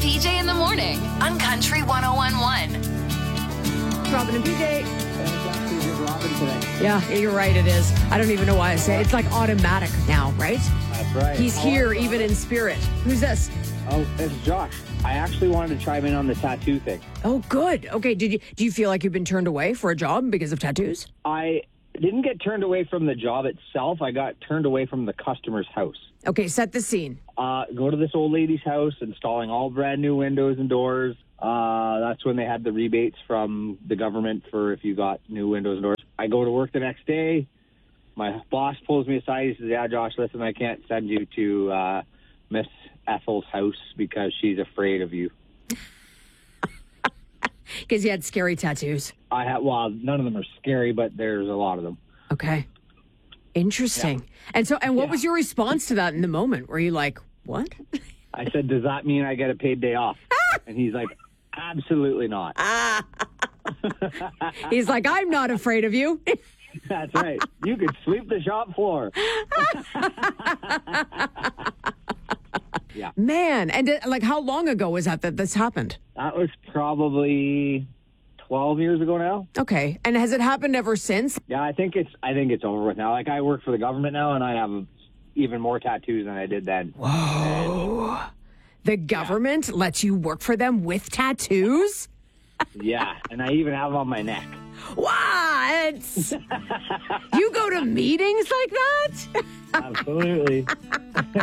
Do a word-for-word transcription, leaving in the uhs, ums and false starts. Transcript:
P J in the morning on Country one oh one point one. Robin and P J. Fantastic with Robin today. Yeah, you're right, it is. I don't even know why I say it. It's like automatic now, right? That's right. He's Oh, here I'm even sorry. in spirit. Who's this? Oh, it's Josh. I actually wanted to chime in on the tattoo thing. Oh, good. Okay, did you do you feel like you've been turned away for a job because of tattoos? I didn't get turned away from the job itself. I got turned away from the customer's house. Okay, set the scene. Uh, go to this old lady's house, installing all brand new windows and doors. Uh, that's when they had the rebates from the government for if you got new windows and doors. I go to work the next day. My boss pulls me aside. He says, yeah, Josh, listen, I can't send you to uh, Miss Ethel's house because she's afraid of you. Because you had scary tattoos. I have, well, none of them are scary, but there's a lot of them. Okay. Interesting. Yeah. And so, and what Yeah. was your response to that in the moment? Were you like, what? I said, does that mean I get a paid day off? And he's like, absolutely not. He's like, I'm not afraid of you. That's right. You could sweep the shop floor. Yeah. Man, and uh, like how long ago was that that this happened? That was probably twelve years ago now. Okay. And has it happened ever since? Yeah, I think it's I think it's over with now. Like, I work for the government now, and I have even more tattoos than I did then. Whoa. The government lets you work for them with tattoos? Yeah, and I even have them on my neck. What? You go to meetings like that? Absolutely.